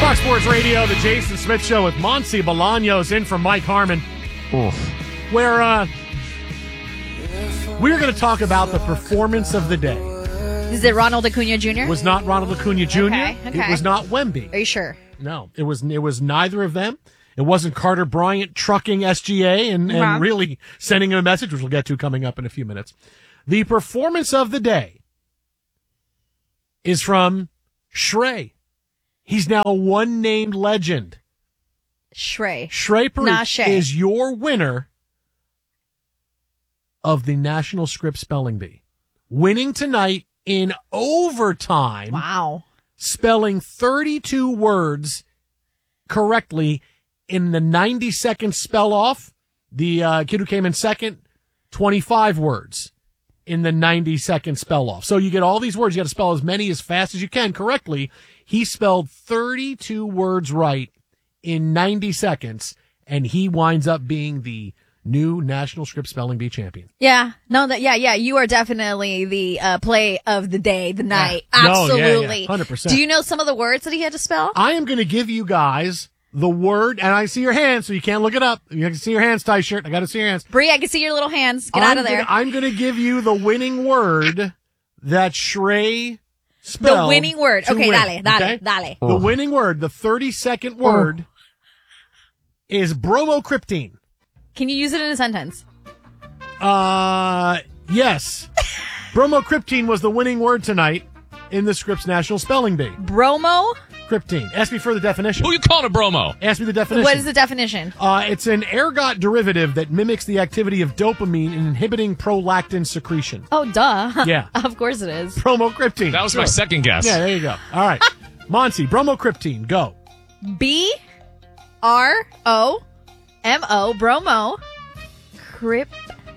Fox Sports Radio, the Jason Smith Show with Monty Bolaños in for Mike Harmon. Oof. Where we're going to talk about the performance of the day. Is it Ronald Acuna Jr.? It was not Ronald Acuna Jr. Okay. It was not Wemby. Are you sure? No, it was neither of them. It wasn't Carter Bryant trucking SGA and really sending him a message, which we'll get to coming up in a few minutes. The performance of the day is from Shrey. He's now a one-named legend. Shrey. Shrey Parikh is your winner of the National Script Spelling Bee. Winning tonight in overtime. Wow. Spelling 32 words correctly in the 90-second spell-off. The kid who came in second, 25 words in the 90-second spell-off. So you get all these words. You got to spell as many as fast as you can correctly. He spelled 32 words right in 90 seconds, and he winds up being the new National Script Spelling Bee champion. Yeah. No, you are definitely the play of the day, the night. Yeah. Absolutely. 100%. Do you know some of the words that he had to spell? I am going to give you guys the word, and I see your hands, so you can't look it up. You can see your hands, tie shirt. I got to see your hands. Bree, I can see your little hands. Get out of there. I'm going to give you the winning word that Shrey spelled. The winning word. Okay, win, dale. The winning word, the 30-second word, is bromocryptine. Can you use it in a sentence? Yes. Bromocryptine was the winning word tonight in the Scripps National Spelling Bee. Cryptine. Ask me for the definition. Who you calling a bromo? Ask me the definition. What is the definition? It's an ergot derivative that mimics the activity of dopamine in inhibiting prolactin secretion. Oh, duh. Yeah. Of course it is. Bromocryptine. That was my second guess. Yeah, there you go. All right. Monty, bromocryptine, go. B-R-O-M-O, bromo, cryptine.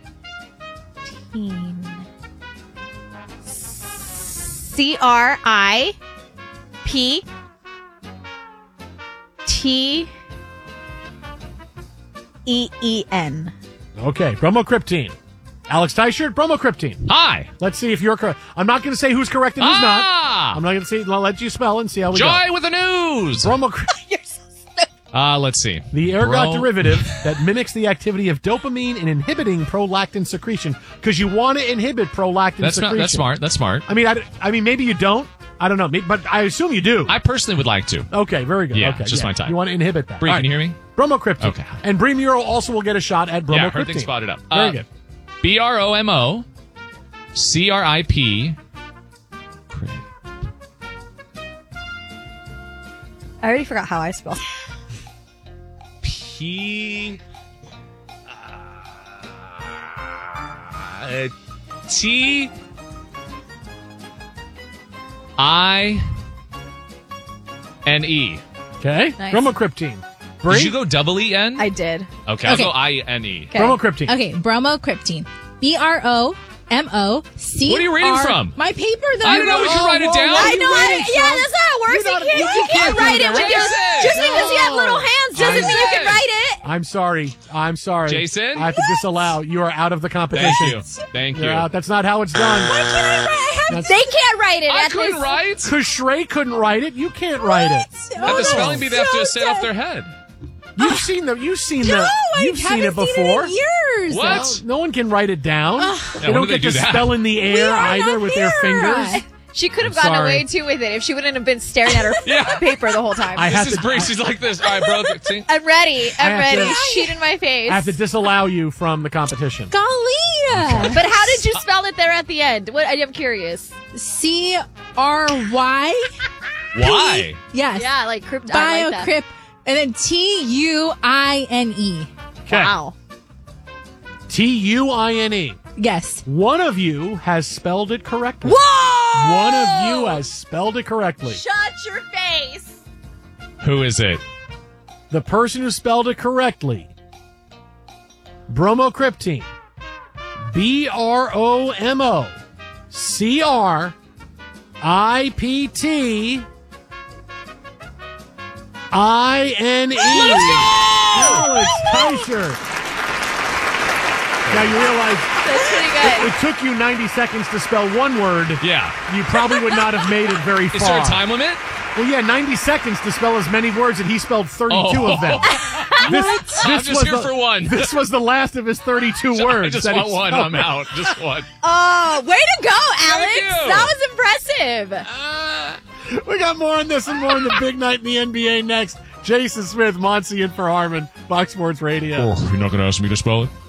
C-R-I-P-T-E-E-N. Okay, bromocryptine. Alex Teichert, bromocryptine. Hi. Let's see if you're correct. I'm not going to say who's correct and who's not. I'm not going to say. I'll let you spell and see how we go. Joy with the news. Bromocryptine. You're so stupid. Let's see. The ergot derivative that mimics the activity of dopamine in inhibiting prolactin secretion, because you want to inhibit prolactin secretion. That's smart. That's smart. I mean, maybe you don't. I don't know, but I assume you do. I personally would like to. Okay, very good. Yeah, okay, just my type. You want to inhibit that. Bree, can you hear me? Bromocryptine. Okay. And Bree Muro also will get a shot at bromocryptine. Yeah, her thing spotted up. Very good. B-R-O-M-O, C-R-I-P. I already forgot how I spell. P. T. I-N-E. Okay. Nice. Bromocryptine. Bree? Did you go double E-N? I did. Okay, I'll Okay. go I-N-E. Okay. Bromocryptine. Okay, bromocryptine. B-R-O-M-O-C. What are you reading from? My paper that I didn't know we could write it down. I know. That's how it works. You can't write it with your. Just because you have little hands doesn't mean you can write it. I'm sorry. Jason? I have to disallow. You are out of the competition. Thank you. You're out. That's not how it's done. They can't write it. I at couldn't this- write. Because Shrey couldn't write it. You can't write it. At the spelling bee, they have to say it off their head. You've seen it before. Seen it in years. What? No one can write it down. Yeah, They when don't do they get to do that? spell in the air either with their Vera. fingers. She could have I'm gotten sorry. away too with it if she wouldn't have been staring at her paper the whole time. This is Bree. She's like this. All right, bro. See? I'm ready. I'm have ready. to- Sheet in my face. I have to disallow you from the competition. Golly. But how did you spell it there at the end? What? I'm curious. C-R-Y. Why? Yes. Yeah, like crypt. I like that. Biocrypt. And then T-U-I-N-E. Okay. Wow. T-U-I-N-E. Yes. One of you has spelled it correctly. Whoa! One of you has spelled it correctly. Shut your face. Who is it? The person who spelled it correctly. Bromocryptine. B-R-O-M-O-C-R-I-P-T I-N-E. Alex Teichert. Now you realize That's pretty good. it took you 90 seconds to spell one word. Yeah. You probably would not have made it very far. Is there a time limit? Well, yeah, 90 seconds to spell as many words, and he spelled 32 of them. I'm just here for one. This was the last of his 32 words. I just want one. I'm out. Just one. Oh, way to go, Alex. you. That was impressive. We got more on this and more on the big night in the NBA next. Jason Smith, Monty in for Harmon, Fox Sports Radio. Oh, you're not going to ask me to spell it?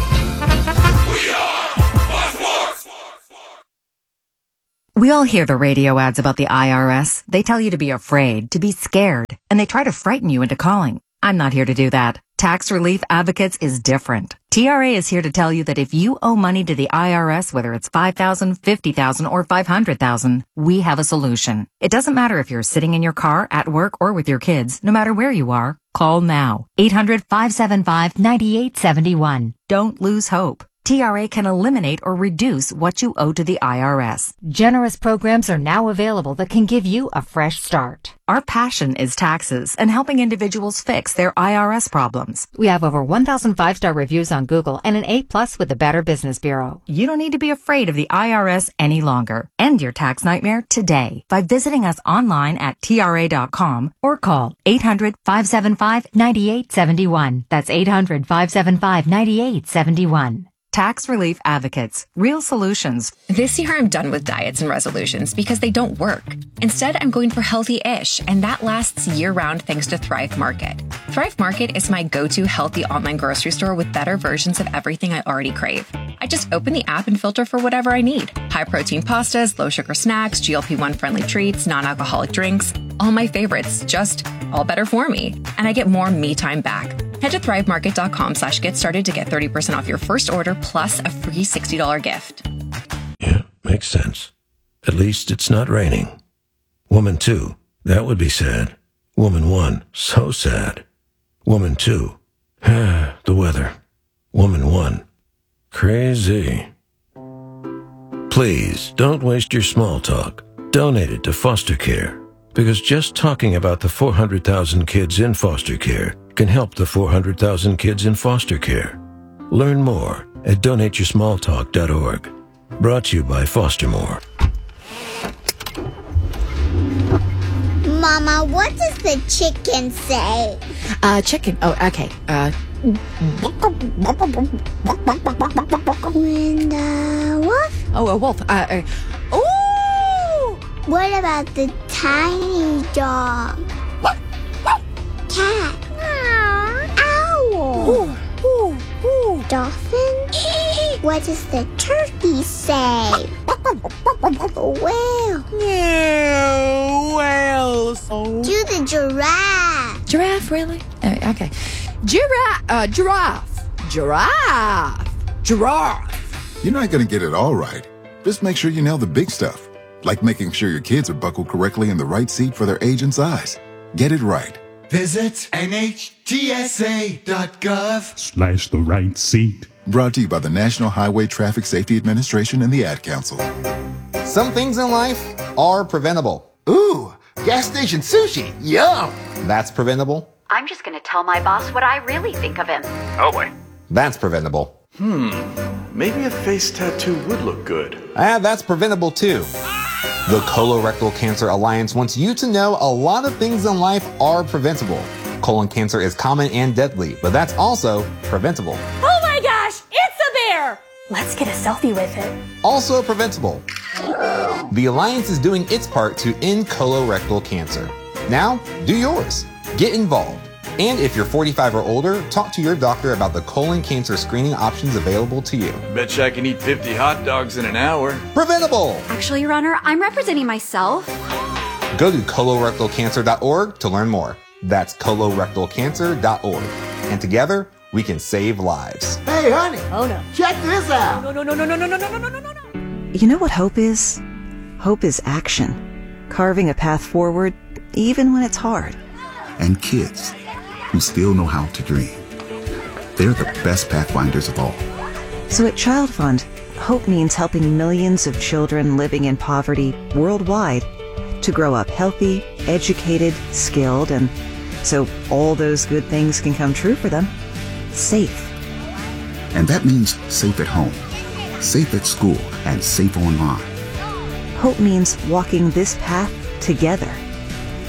We all hear the radio ads about the IRS. They tell you to be afraid, to be scared, and they try to frighten you into calling. I'm not here to do that. Tax Relief Advocates is different. TRA is here to tell you that if you owe money to the IRS, whether it's $5,000, $50,000, or $500,000, we have a solution. It doesn't matter if you're sitting in your car, at work, or with your kids. No matter where you are, call now. 800-575-9871. Don't lose hope. TRA can eliminate or reduce what you owe to the IRS. Generous programs are now available that can give you a fresh start. Our passion is taxes and helping individuals fix their IRS problems. We have over 1,000 5-star reviews on Google and an A+ with the Better Business Bureau. You don't need to be afraid of the IRS any longer. End your tax nightmare today by visiting us online at TRA.com or call 800-575-9871. That's 800-575-9871. Tax Relief Advocates. Real solutions. This year I'm done with diets and resolutions because they don't work. Instead, I'm going for healthy-ish, and that lasts year-round thanks to Thrive Market. Thrive Market is my go-to healthy online grocery store with better versions of everything I already crave. I just open the app and filter for whatever I need. High-protein pastas, low-sugar snacks, GLP-1 friendly treats, non-alcoholic drinks. All my favorites, just all better for me. And I get more me time back. Head to thrivemarket.com/get started to get 30% off your first order plus a free $60 gift. Yeah, makes sense. At least it's not raining. Woman 2, that would be sad. Woman 1, so sad. Woman 2, the weather. Woman 1, crazy. Please, don't waste your small talk. Donate it to foster care. Because just talking about the 400,000 kids in foster care can help the 400,000 kids in foster care. Learn more at donateyoursmalltalk.org. Brought to you by Fostermore. Mama, what does the chicken say? Chicken. Oh, okay. When the wolf? Oh, a wolf. Oh! What about the tiny dog? Cat? Owl? Dolphin? What does the turkey say? Whale? Whales. Do the giraffe? Giraffe, really? Okay. Giraffe. Giraffe. You're not going to get it all right. Just make sure you nail the big stuff, like making sure your kids are buckled correctly in the right seat for their age and size. Get it right. Visit NHTSA.gov/ the right seat. Brought to you by the National Highway Traffic Safety Administration and the Ad Council. Some things in life are preventable. Ooh, gas station sushi. Yum. That's preventable. I'm just going to tell my boss what I really think of him. Oh, boy. That's preventable. Maybe a face tattoo would look good. That's preventable too. The Colorectal Cancer Alliance wants you to know a lot of things in life are preventable. Colon cancer is common and deadly, but that's also preventable. Oh my gosh, it's a bear! Let's get a selfie with it. Also preventable. The Alliance is doing its part to end colorectal cancer. Now, do yours. Get involved. And if you're 45 or older, talk to your doctor about the colon cancer screening options available to you. Betcha I can eat 50 hot dogs in an hour. Preventable! Actually, Your Honor, I'm representing myself. Go to colorectalcancer.org to learn more. That's colorectalcancer.org. And together, we can save lives. Hey, honey. Oh, no. Check this out. No. You know what hope is? Hope is action. Carving a path forward, even when it's hard. And kids who still know how to dream. They're the best pathfinders of all. So at Child Fund, hope means helping millions of children living in poverty worldwide to grow up healthy, educated, skilled, and so all those good things can come true for them. Safe. And that means safe at home, safe at school, and safe online. Hope means walking this path together.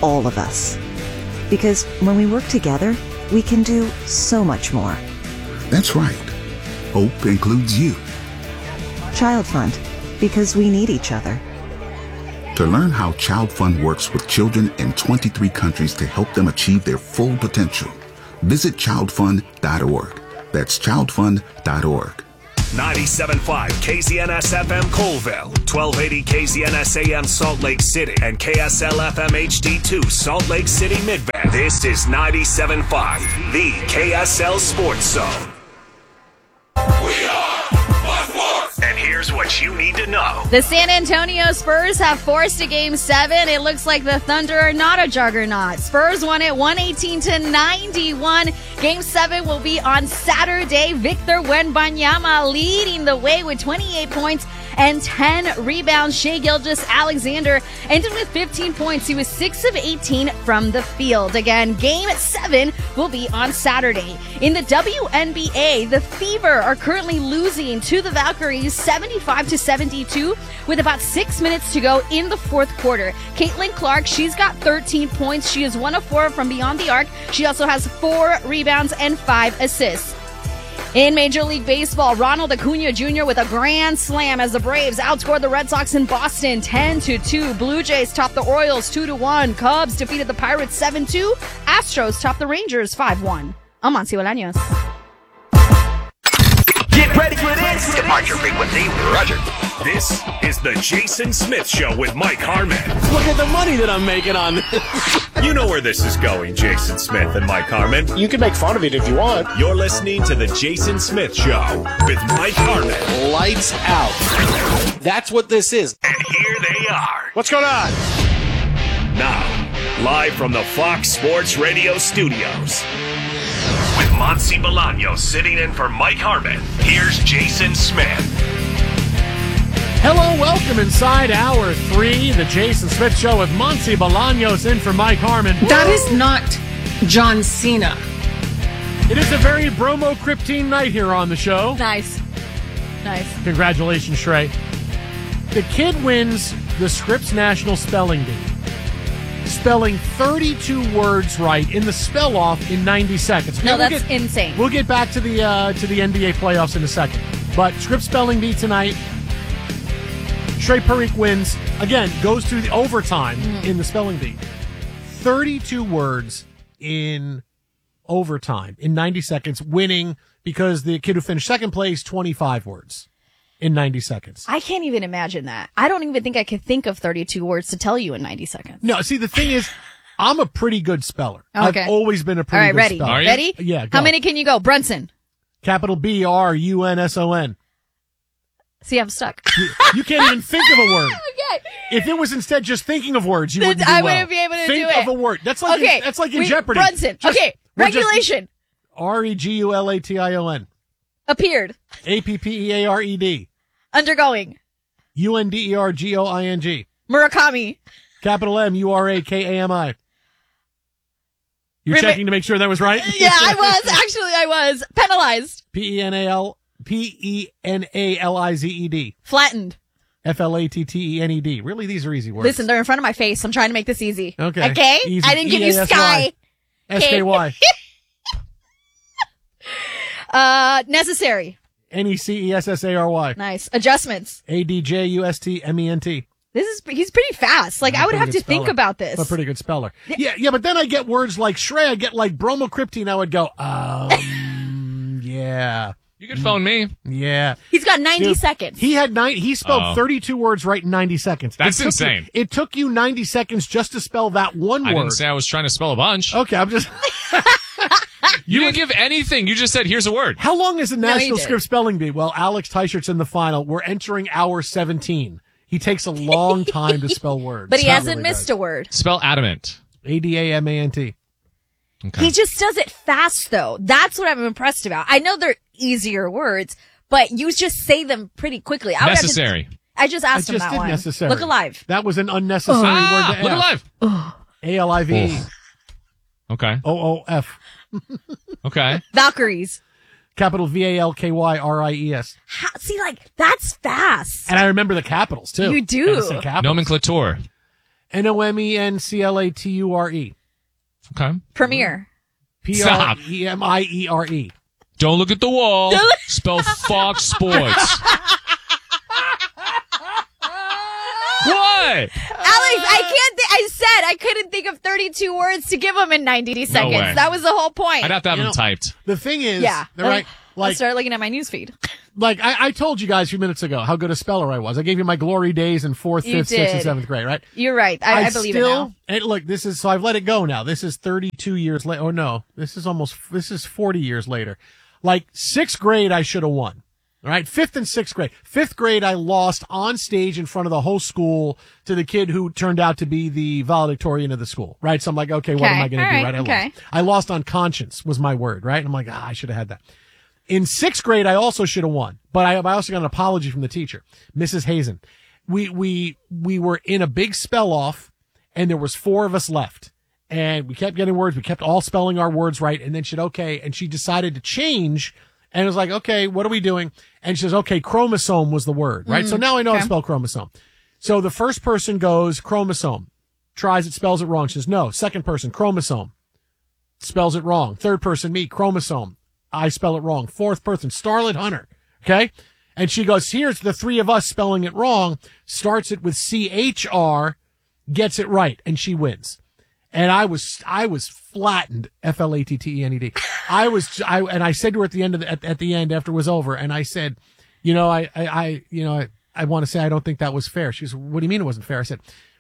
all of us. Because when we work together, we can do so much more. That's right. Hope includes you. Child Fund, because we need each other. To learn how Child Fund works with children in 23 countries to help them achieve their full potential, visit childfund.org. That's childfund.org. 97.5 KZNS FM Colville, 1280 KZNS AM Salt Lake City, and KSL FM HD2 Salt Lake City Midvale. This is 97.5, the KSL Sports Zone. We are and here's what you need to know. The San Antonio Spurs have forced a Game 7. It looks like the Thunder are not a juggernaut. Spurs won it 118-91. Game 7 will be on Saturday. Victor Wembanyama leading the way with 28 points and 10 rebounds. Shai Gilgeous-Alexander ended with 15 points. He was 6 of 18 from the field. Again, Game 7 will be on Saturday. In the WNBA, the Fever are currently losing to the Valkyries 75-72 with about 6 minutes to go in the fourth quarter. Caitlin Clark, she's got 13 points. She is 1 of 4 from beyond the arc. She also has 4 rebounds and 5 assists. In Major League Baseball, Ronald Acuna Jr. with a grand slam as the Braves outscored the Red Sox in Boston 10-2. Blue Jays topped the Orioles 2-1. Cubs defeated the Pirates 7-2. Astros topped the Rangers 5-1. I'm Monse Bolaños. Get ready for this. Departure frequency, Roger. This is the Jason Smith Show with Mike Harmon. Look at the money that I'm making on this. You know where this is going, Jason Smith and Mike Harmon. You can make fun of it if you want. You're listening to the Jason Smith Show with Mike Harmon. Lights out. That's what this is. And here they are. What's going on? Now, live from the Fox Sports Radio studios. With Monse Bolaños sitting in for Mike Harmon, here's Jason Smith. Hello, welcome inside Hour 3, the Jason Smith Show with Monse Bolaños in for Mike Harmon. That is not John Cena. It is a very bromo-cryptine night here on the show. Nice. Congratulations, Shrey. The kid wins the Scripps National Spelling Bee, spelling 32 words right in the spell-off in 90 seconds. No, that's insane. We'll get back to the NBA playoffs in a second. But Scripps Spelling Bee tonight. Shrey Parikh wins. Again, goes to the overtime in the spelling bee. 32 words in overtime in 90 seconds, winning because the kid who finished second place, 25 words in 90 seconds. I can't even imagine that. I don't even think I could think of 32 words to tell you in 90 seconds. No, see, the thing is, I'm a pretty good speller. Okay. I've always been a pretty good speller. All right, ready? Yeah, go. How many can you go? Brunson. Capital BRUNSON. See, I'm stuck. You can't even think of a word. Okay. If it was instead just thinking of words, you wouldn't do I well. wouldn't be able to think do it. Think of a word. That's like in Jeopardy. Brunson. Regulation. REGULATION. Appeared. APPEARED. Undergoing. UNDERGOING. Murakami. Capital MURAKAMI. You're checking to make sure that was right? Yeah, I was. Actually, I was. Penalized. PENALIZED. Flattened. FLATTENED. Really, these are easy words. Listen, they're in front of my face. I'm trying to make this easy. Okay. Easy. I didn't give you sky. SKY. Necessary. NECESSARY. Nice. Adjustments. ADJUSTMENT. He's pretty fast. Like, I would have to think about this. I'm a pretty good speller. Yeah, but then I get words like Shrey, I get like bromocryptine, I would go, yeah. You could phone me. Yeah. He's got 90 seconds. He spelled 32 words right in 90 seconds. That's insane. It took you 90 seconds just to spell that one word. I didn't say I was trying to spell a bunch. Okay, I'm just... You didn't give anything. You just said, here's a word. How long is the National Scripps Spelling Bee? Well, Alex Teichert's in the final. We're entering hour 17. He takes a long time to spell words. But he hasn't missed a word. Spell adamant. ADAMANT. Okay. He just does it fast, though. That's what I'm impressed about. I know they're easier words, but you just say them pretty quickly. Necessary. I just asked him that one. Necessary. Look alive. That was an unnecessary word to ask. Look alive. ALIVE. Okay. OOF. Okay. Valkyries. Capital VALKYRIES. See, like, that's fast. And I remember the capitals, too. You do. Nomenclature. Nomenclature. Okay. Premiere. Premiere. Don't look at the wall. Spell Fox Sports. What? Alex, I said I couldn't think of 32 words to give him in 90 seconds. way. That was the whole point. I'd have to have them typed. The thing is, Yeah. right? I'll Like, start looking at my newsfeed. like I told you guys a few minutes ago how good a speller I was. I gave you my glory days in 4th, You 5th, 6th, and did. 7th grade, right? You're right. I believe it now. And look, so I've let it go now. This is 32 years later. Oh no, this is 40 years later. Like 6th grade, I should have won. All right. 5th and 6th grade. 5th grade, I lost on stage in front of the whole school to the kid who turned out to be the valedictorian of the school. Right. So I'm like, okay, what am I going to do? All Right. right. I lost on conscience was my word. Right. And I'm like, I should have had that. In 6th grade, I also should have won, but I also got an apology from the teacher, Mrs. Hazen. We were in a big spell off and there was 4 of us left and we kept getting words. We kept all spelling our words right. And then she said, okay. And she decided to change and it was like, okay, what are we doing? And she says, okay, chromosome was the word, right? So now I know how to spell chromosome. So the first person goes chromosome, tries it, spells it wrong. She says, no. Second person, chromosome, spells it wrong. Third person, me, chromosome. I spell it wrong. Fourth person, Starlet Hunter. Okay. And she goes, here's the 3 of us spelling it wrong, starts it with CHR, gets it right, and she wins. And I was flattened, FLATTENED. And I said to her at the end at the end after it was over, and I said, I want to say I don't think that was fair. She goes, what do you mean it wasn't fair? I said,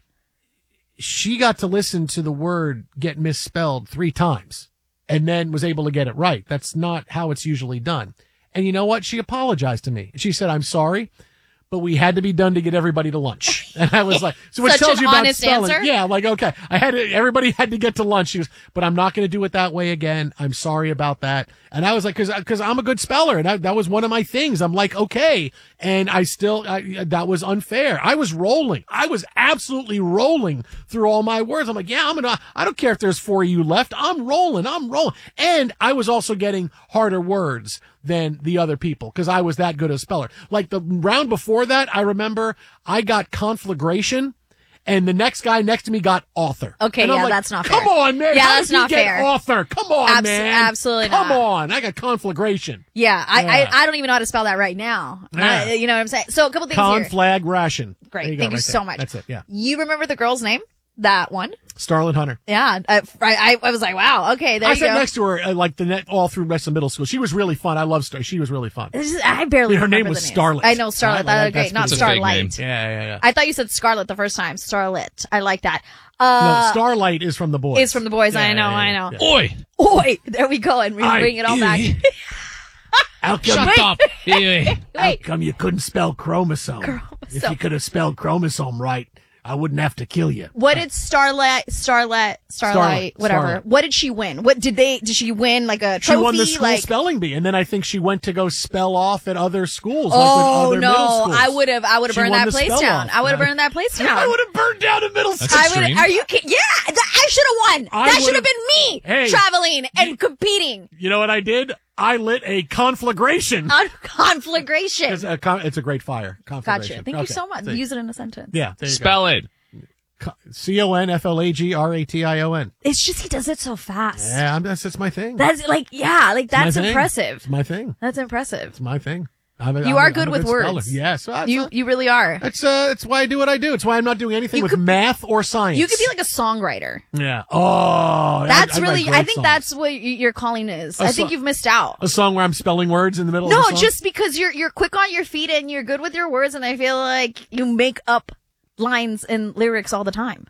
she got to listen to the word get misspelled 3 times and then was able to get it right. That's not how it's usually done. And you know what? She apologized to me. She said, I'm sorry, but we had to be done to get everybody to lunch. And I was like, so which Such tells an you about honest spelling. answer. Yeah, like, okay, everybody had to get to lunch. She goes, but I'm not going to do it that way again. I'm sorry about that. And I was like, cause I'm a good speller. And that was one of my things. I'm like, okay. And that was unfair. I was rolling. I was absolutely rolling through all my words. I'm like, yeah, I don't care if there's 4 of you left. I'm rolling. And I was also getting harder words than the other people because I was that good a speller. Like the round before that, I remember I got conflagration and the next guy next to me got author. Okay, and I'm yeah, like, that's not fair. Come on, man. Yeah, How that's did you not get fair. author? Come on, man. Absolutely not. Come on. I got conflagration. Yeah, I don't even know how to spell that right now. Yeah. You know what I'm saying? So a couple things here. Conflagration. Great. There Thank you right so there. much. That's it. Yeah. You remember the girl's name? That one? Starlet Hunter. Yeah. I was like, wow. Okay, there I you sat go. next to her all through the rest of middle school. She was really fun. I love Star. She was really fun. I barely her remember name the was names. Starlet. I know Starlet. That was great. Not That's a fake name. Starlight. Yeah. I thought you said Scarlet the first time. Starlet. I like that. No, Starlight is from the boys. Is from the boys. Yeah, I know. yeah, I know. yeah. Oi! There we go. And we bring it all back. How come, Shut up. How come you couldn't spell chromosome? If you could have spelled chromosome right, I wouldn't have to kill you. What did Starlight, whatever. What did she win? Did she win like a trophy? She won the school like, spelling bee, and then I think she went to go spell off at other schools. Oh with other middle no! schools. I would have She burned won that the place spell down. off. I would have burned that place down. I would have burned down a middle school. That's extreme. Are you kidding? Yeah, I should have won. I That should have would've- been me Hey, traveling and competing. You know what I did? I lit a conflagration. On conflagration. It's a great fire. Conflagration. Gotcha. Thank you so much. See. Use it in a sentence. Yeah. There you Spell it. go. CONFLAGRATION. It's just he does it so fast. Yeah, that's my thing. That's It's that's my thing. impressive. It's my thing. That's impressive. It's my thing. You are good with speller. words. Yes. You really are. It's why I do what I do. It's why I'm not doing anything with math or science. You could be like a songwriter. Yeah. Oh, That's I write really. great I think songs. that's what your calling is. I think you've missed out. A song where I'm spelling words in the middle of No, the song? just because you're quick on your feet and you're good with your words, and I feel like you make up lines and lyrics all the time.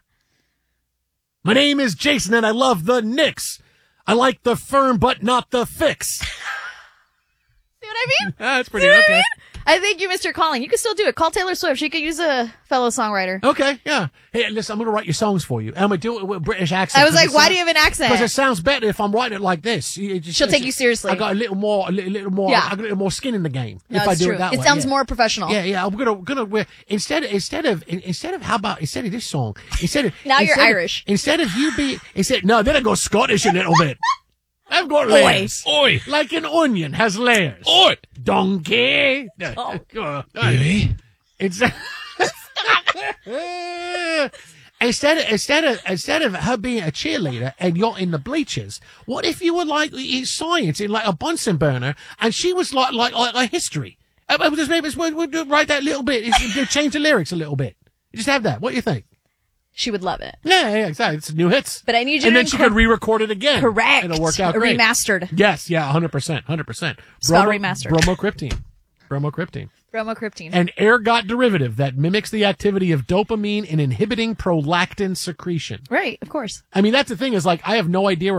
My name is Jason and I love the Knicks. I like the firm but not the fix. See what I mean? That's pretty See what I okay. mean? I think you missed your calling. You can still do it. Call Taylor Swift. She could use a fellow songwriter. Okay, yeah. Hey, listen, I'm going to write your songs for you. I'm going to do it with a British accent. I was like, why do you have an accent? Because it sounds better if I'm writing it like this. She'll take you seriously. I got a little more, Yeah. I got a little more skin in the game. No, if I it's do true. it that It way. sounds yeah. more professional. Yeah. I'm gonna instead of Now you're Irish. Instead of no, then I go Scottish a little bit. I've got layers. Oi. Like an onion has layers. Oi. Donkey. Really? It's instead of her being a cheerleader and you're in the bleachers, what if you were like in science in like a Bunsen burner and she was like history? Just maybe we'll write that little bit, change the lyrics a little bit. Just have that. What do you think? She would love it. Yeah, exactly. It's new hits. But I need you and to then she could re-record it again. Correct. It'll work out great. Remastered. Yes, yeah, 100%. Spell remastered. Bromocriptine. An ergot derivative that mimics the activity of dopamine in inhibiting prolactin secretion. Right, of course. I mean, that's the thing is like, I have no idea